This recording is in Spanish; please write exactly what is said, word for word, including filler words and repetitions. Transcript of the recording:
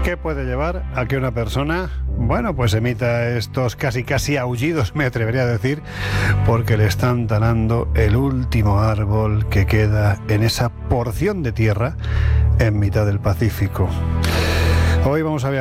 ¿Qué puede llevar a que una persona, bueno, pues emita estos casi casi aullidos, me atrevería a decir, porque le están talando el último árbol que queda en esa porción de tierra en mitad del Pacífico? Hoy vamos a viajar